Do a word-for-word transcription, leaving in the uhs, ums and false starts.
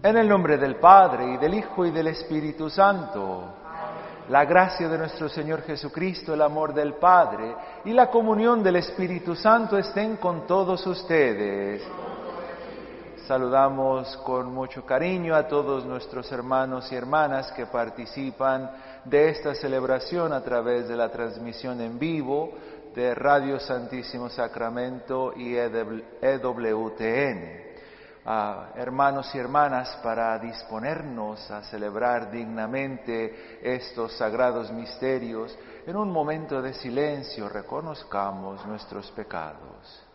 En el nombre del Padre, y del Hijo, y del Espíritu Santo. La gracia de nuestro Señor Jesucristo, el amor del Padre, y la comunión del Espíritu Santo estén con todos ustedes. Saludamos con mucho cariño a todos nuestros hermanos y hermanas que participan de esta celebración a través de la transmisión en vivo de Radio Santísimo Sacramento y E W T N. Uh, hermanos y hermanas, para disponernos a celebrar dignamente estos sagrados misterios, en un momento de silencio reconozcamos nuestros pecados.